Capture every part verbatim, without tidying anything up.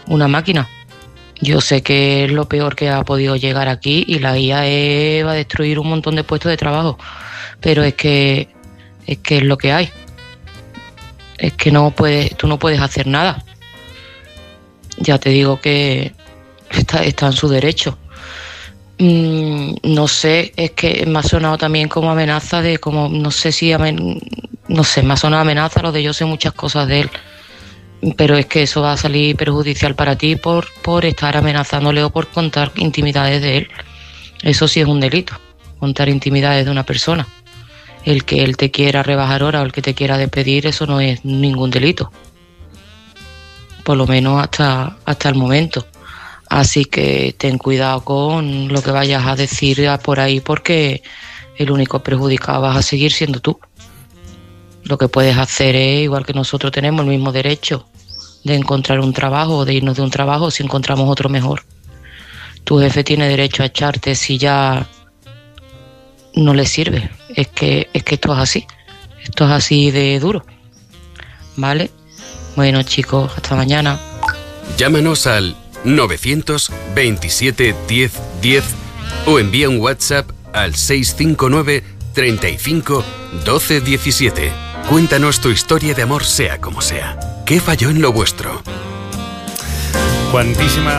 una máquina. Yo sé que es lo peor que ha podido llegar aquí y la I A es, va a destruir un montón de puestos de trabajo, pero es que es que es lo que hay. Es que no puedes, tú no puedes hacer nada. Ya te digo que está, está en su derecho. Mm, no sé, es que me ha sonado también como amenaza de como, no sé si, amen, no sé, me ha sonado amenaza lo de yo sé muchas cosas de él. Pero es que eso va a salir perjudicial para ti por, por estar amenazándole o por contar intimidades de él. Eso sí es un delito, contar intimidades de una persona. El que él te quiera rebajar hora o el que te quiera despedir, eso no es ningún delito. Por lo menos hasta, hasta el momento. Así que ten cuidado con lo que vayas a decir por ahí, porque el único perjudicado vas a seguir siendo tú. Lo que puedes hacer es, igual que nosotros tenemos el mismo derecho de encontrar un trabajo o de irnos de un trabajo si encontramos otro mejor. Tu jefe tiene derecho a echarte si ya no le sirve. Es que, es que esto es así. Esto es así de duro. ¿Vale? Bueno, chicos, hasta mañana. Llámanos al novecientos veintisiete diez diez o envía un WhatsApp al seis cinco nueve treinta y cinco doce diecisiete. Cuéntanos tu historia de amor, sea como sea. ¿Qué falló en lo vuestro? Cuantísima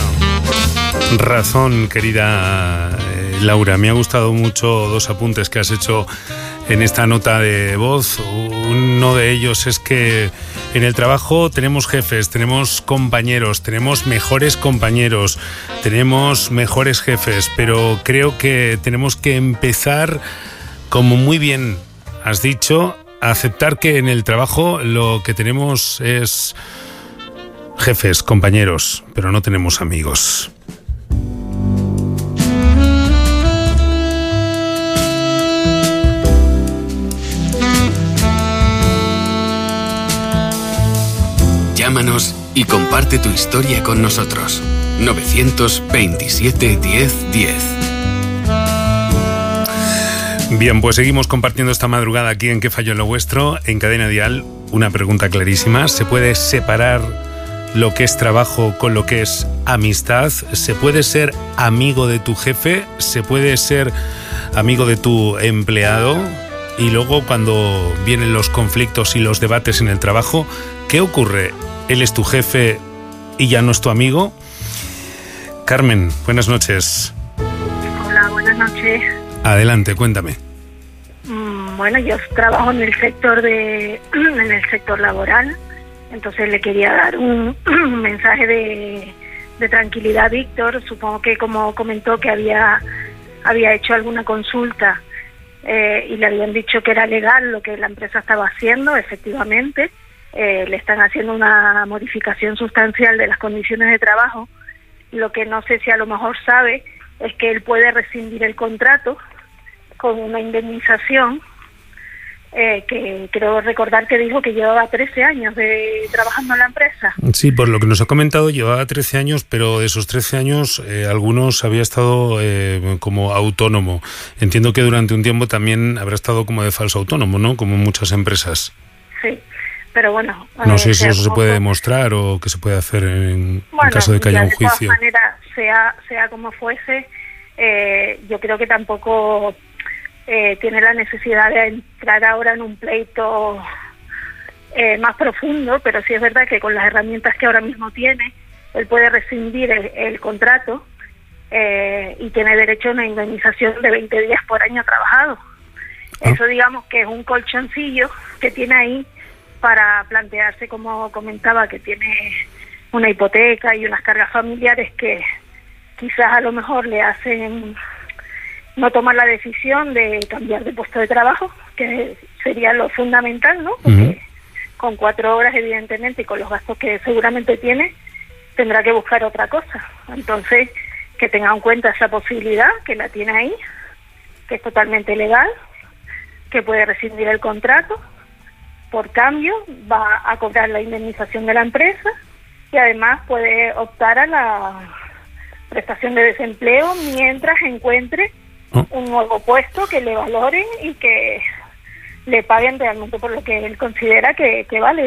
razón, querida eh, Laura. Me ha gustado mucho dos apuntes que has hecho en esta nota de voz. Uno de ellos es que en el trabajo tenemos jefes, tenemos compañeros, tenemos mejores compañeros, tenemos mejores jefes, pero creo que tenemos que empezar, como muy bien has dicho, a aceptar que en el trabajo lo que tenemos es jefes, compañeros, pero no tenemos amigos. Llámanos y comparte tu historia con nosotros. novecientos veintisiete diez diez. Bien, pues seguimos compartiendo esta madrugada aquí en ¿Qué falló en lo vuestro? En Cadena Dial, una pregunta clarísima. ¿Se puede separar lo que es trabajo con lo que es amistad? ¿Se puede ser amigo de tu jefe? ¿Se puede ser amigo de tu empleado? Y luego, cuando vienen los conflictos y los debates en el trabajo, ¿qué ocurre? ¿Él es tu jefe y ya no es tu amigo? Carmen, buenas noches. Hola, buenas noches. Adelante, cuéntame. Bueno, yo trabajo en el sector de en el sector laboral, entonces le quería dar un, un mensaje de, de tranquilidad a Víctor. Supongo que como comentó que había había hecho alguna consulta eh, y le habían dicho que era legal lo que la empresa estaba haciendo. Efectivamente, eh, le están haciendo una modificación sustancial de las condiciones de trabajo. Lo que no sé si a lo mejor sabe es que él puede rescindir el contrato con una indemnización, eh, que creo recordar que dijo que llevaba trece años de trabajando en la empresa. Sí, por lo que nos ha comentado, llevaba trece años, pero de esos trece años, eh, algunos había estado eh, como autónomo. Entiendo que durante un tiempo también habrá estado como de falso autónomo, ¿no? Como muchas empresas. Sí, pero bueno... No eh, sé si eso se poco... puede demostrar o qué se puede hacer en, bueno, en caso de que haya un de juicio. todas maneras, sea, sea como fuese, eh, yo creo que tampoco... Eh, tiene la necesidad de entrar ahora en un pleito eh, más profundo, pero sí es verdad que con las herramientas que ahora mismo tiene, él puede rescindir el, el contrato eh, y tiene derecho a una indemnización de veinte días por año trabajado. Ah. Eso digamos que es un colchoncillo que tiene ahí para plantearse, como comentaba, que tiene una hipoteca y unas cargas familiares que quizás a lo mejor le hacen no tomar la decisión de cambiar de puesto de trabajo, que sería lo fundamental, ¿no? Porque uh-huh. con cuatro horas, evidentemente, y con los gastos que seguramente tiene, tendrá que buscar otra cosa. Entonces, que tenga en cuenta esa posibilidad, que la tiene ahí, que es totalmente legal, que puede rescindir el contrato, por cambio va a cobrar la indemnización de la empresa y además puede optar a la prestación de desempleo mientras encuentre un nuevo puesto que le valoren y que le paguen realmente por lo que él considera que, que vale, ¿no?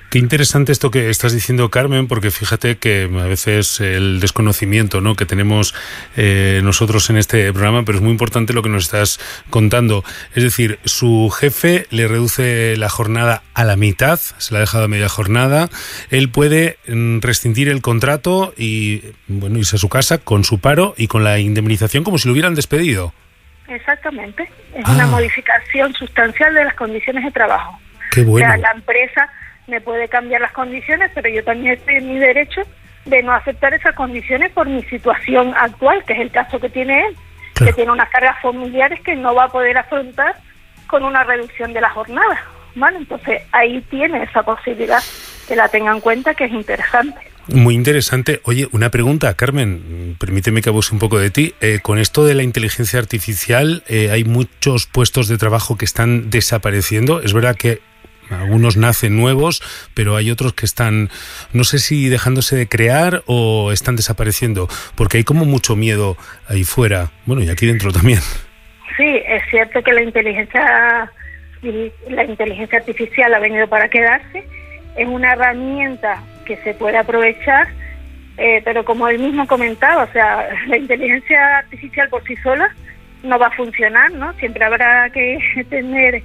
Qué interesante esto que estás diciendo, Carmen, porque fíjate que a veces el desconocimiento, ¿no?, que tenemos eh, nosotros en este programa, pero es muy importante lo que nos estás contando. Es decir, su jefe le reduce la jornada a la mitad, se la ha dejado a media jornada, él puede mm, rescindir el contrato y, bueno, irse a su casa con su paro y con la indemnización como si lo hubieran despedido. Exactamente, es ah. una modificación sustancial de las condiciones de trabajo. Qué bueno. O sea, la empresa me puede cambiar las condiciones, pero yo también estoy en mi derecho de no aceptar esas condiciones por mi situación actual, que es el caso que tiene él, claro. que tiene unas cargas familiares que no va a poder afrontar con una reducción de la jornada, ¿vale? Entonces ahí tiene esa posibilidad, que la tenga en cuenta, que es interesante. Muy interesante. Oye, una pregunta, Carmen, permíteme que abuse un poco de ti. Eh, con esto de la inteligencia artificial, eh, hay muchos puestos de trabajo que están desapareciendo. Es verdad que algunos nacen nuevos, pero hay otros que están, no sé si dejándose de crear o están desapareciendo, porque hay como mucho miedo ahí fuera, bueno, y aquí dentro también. Sí, es cierto que la inteligencia, la inteligencia artificial ha venido para quedarse, es una herramienta que se puede aprovechar, eh, pero como él mismo comentaba, o sea, la inteligencia artificial por sí sola no va a funcionar, ¿no? Siempre habrá que tener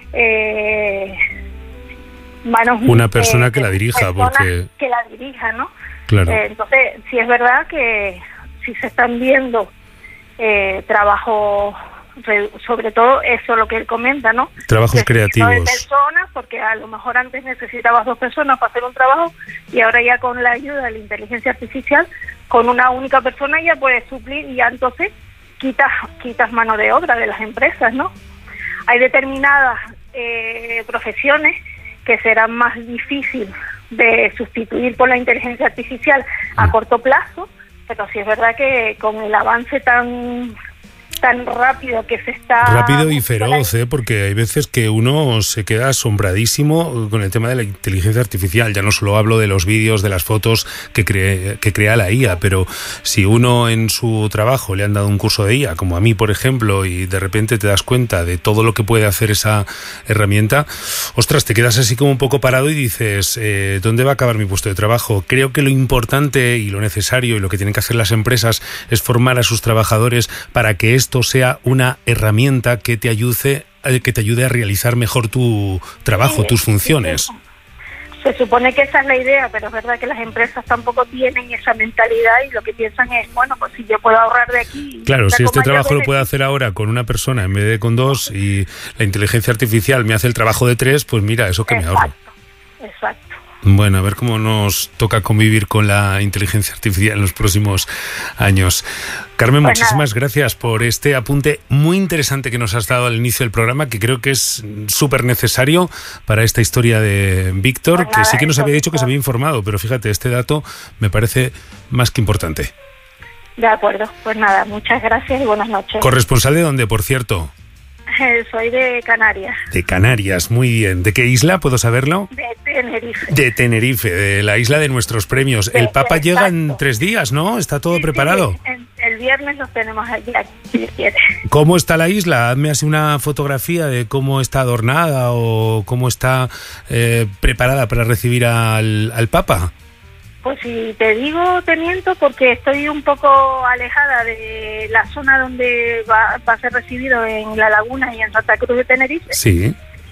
eh, manos, una persona eh, que la dirija, porque que la dirija, ¿no? Claro. Eh, entonces, sí es verdad que si se están viendo eh, trabajos, sobre todo eso lo que él comenta, ¿no? Trabajos creativos. De personas, porque a lo mejor antes necesitabas dos personas para hacer un trabajo y ahora ya con la ayuda de la inteligencia artificial, con una única persona ya puedes suplir y ya entonces quitas quitas mano de obra de las empresas, ¿no? Hay determinadas eh, profesiones que serán más difícil de sustituir por la inteligencia artificial a corto plazo, pero sí es verdad que con el avance tan tan rápido que se está... Rápido y feroz, ¿eh? Porque hay veces que uno se queda asombradísimo con el tema de la inteligencia artificial. Ya no solo hablo de los vídeos, de las fotos que, cree, que crea la I A, pero si uno en su trabajo le han dado un curso de I A, como a mí, por ejemplo, y de repente te das cuenta de todo lo que puede hacer esa herramienta, ostras, te quedas así como un poco parado y dices, eh, ¿dónde va a acabar mi puesto de trabajo? Creo que lo importante y lo necesario y lo que tienen que hacer las empresas es formar a sus trabajadores para que esto esto sea una herramienta que te ayude, que te ayude a realizar mejor tu trabajo, sí, tus funciones. Se supone que esa es la idea, pero es verdad que las empresas tampoco tienen esa mentalidad y lo que piensan es, bueno, pues si yo puedo ahorrar de aquí... Claro, si este trabajo lo puedo hacer ahora con una persona en vez de con dos y la inteligencia artificial me hace el trabajo de tres, pues mira, eso que me ahorro. Exacto. Bueno, a ver cómo nos toca convivir con la inteligencia artificial en los próximos años. Carmen, pues muchísimas nada. gracias por este apunte muy interesante que nos has dado al inicio del programa, que creo que es súper necesario para esta historia de Víctor, pues que nada, sí que nos había dicho que se había informado, pero fíjate, este dato me parece más que importante. De acuerdo, pues nada, muchas gracias y buenas noches. ¿Corresponsal de dónde, por cierto? Soy de Canarias. De Canarias, muy bien. ¿De qué isla? ¿Puedo saberlo? De Tenerife. De Tenerife, de la isla de nuestros premios. De, el Papa exacto. llega en tres días, ¿no? ¿Está todo sí, preparado? Sí, el, el viernes los tenemos allá, si quiere. ¿Cómo está la isla? Hazme así una fotografía de cómo está adornada o cómo está eh, preparada para recibir al, al Papa. Pues si te digo, te miento, porque estoy un poco alejada de la zona donde va, va a ser recibido, en La Laguna y en Santa Cruz de Tenerife. Sí.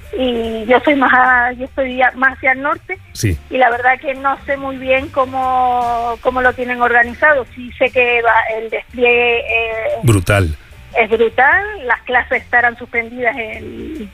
Y yo soy más, a, yo estoy más hacia el norte. Sí. Y la verdad que no sé muy bien cómo, cómo lo tienen organizado. Sí sé que va, el despliegue eh, brutal. Es brutal. Las clases estarán suspendidas el,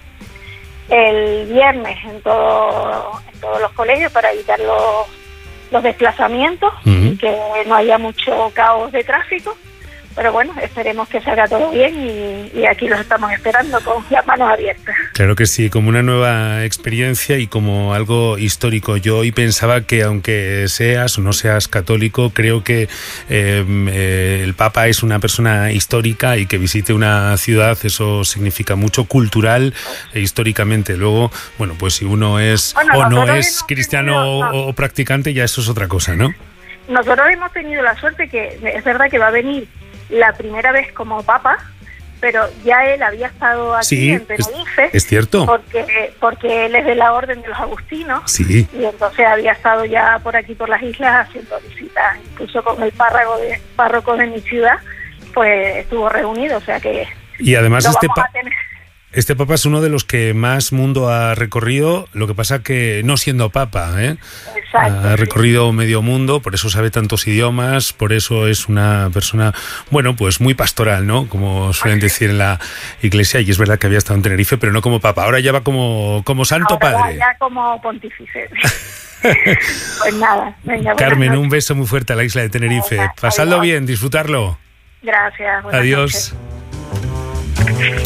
el viernes en, todo, en todos los colegios para evitar los los desplazamientos, uh-huh. que no haya mucho caos de tráfico, pero bueno, esperemos que salga todo bien y, y aquí los estamos esperando con las manos abiertas. Claro que sí, como una nueva experiencia y como algo histórico. Yo hoy pensaba que aunque seas o no seas católico, creo que eh, eh, el Papa es una persona histórica y que visite una ciudad, eso significa mucho cultural e históricamente. Luego, bueno, pues si uno es bueno, o no es cristiano tenido, no. o practicante, ya eso es otra cosa, ¿no? Nosotros hemos tenido la suerte que es verdad que va a venir la primera vez como Papa, pero ya él había estado aquí sí, en Tenerife. Es, es cierto. Porque, porque él es de la Orden de los Agustinos. Sí. Y entonces había estado ya por aquí, por las islas, haciendo visitas, incluso con el párroco de, párroco de mi ciudad, pues estuvo reunido, o sea que... Y además lo este vamos pa- a tener. Este papa es uno de los que más mundo ha recorrido, lo que pasa que no siendo papa, ¿eh? Exacto, ha sí. recorrido medio mundo, por eso sabe tantos idiomas, por eso es una persona, bueno, pues muy pastoral, ¿no? Como suelen decir en la iglesia, y es verdad que había estado en Tenerife, pero no como papa, ahora ya va como, como santo Ahora padre. Ya como pontífice. Pues nada, venga, Carmen, buenas un beso muy fuerte a la isla de Tenerife. Venga, Pasadlo adiós. bien, disfrutarlo. Gracias. buenas Adiós. noches.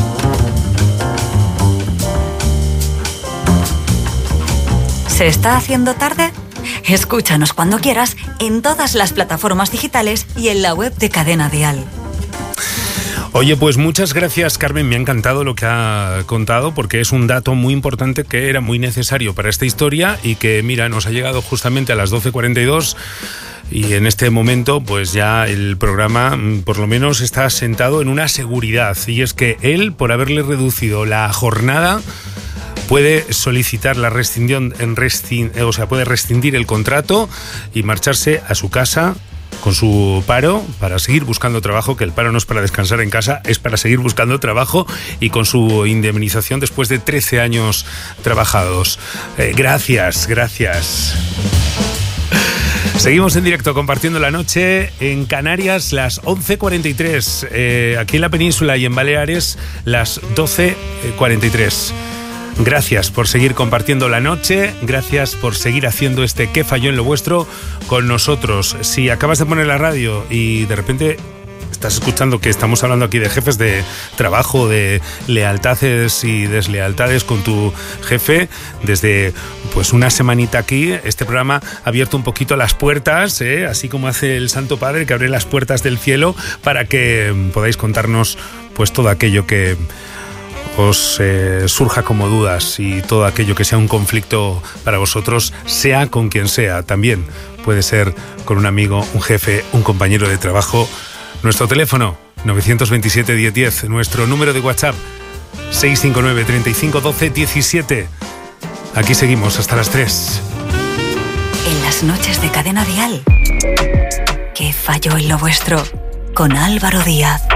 ¿Se está haciendo tarde? Escúchanos cuando quieras en todas las plataformas digitales y en la web de Cadena Dial. Oye, pues muchas gracias, Carmen. Me ha encantado lo que ha contado porque es un dato muy importante que era muy necesario para esta historia y que, mira, nos ha llegado justamente a las doce cuarenta y dos y en este momento pues ya el programa por lo menos está sentado en una seguridad, y es que él, por haberle reducido la jornada, puede solicitar la rescisión, en rescin, o sea, puede rescindir el contrato y marcharse a su casa con su paro para seguir buscando trabajo, que el paro no es para descansar en casa, es para seguir buscando trabajo, y con su indemnización después de trece años trabajados. Eh, gracias, gracias. Seguimos en directo compartiendo la noche en Canarias, las once cuarenta y tres, eh, aquí en la península y en Baleares las doce cuarenta y tres. Gracias por seguir compartiendo la noche, gracias por seguir haciendo este ¿Qué falló en lo vuestro? Con nosotros. Si acabas de poner la radio y de repente estás escuchando que estamos hablando aquí de jefes de trabajo, de lealtades y deslealtades con tu jefe, desde pues una semanita aquí, este programa ha abierto un poquito las puertas, ¿eh? Así como hace el Santo Padre, que abre las puertas del cielo para que podáis contarnos pues todo aquello que os eh, surja como dudas, y todo aquello que sea un conflicto para vosotros, sea con quien sea. También puede ser con un amigo, un jefe, un compañero de trabajo. Nuestro teléfono nueve dos siete, diez diez, nuestro número de WhatsApp seis cinco nueve, treinta y cinco, doce, diecisiete. Aquí seguimos hasta las tres. En las noches de Cadena Dial, ¿Qué falló en lo vuestro? Con Álvaro Díaz.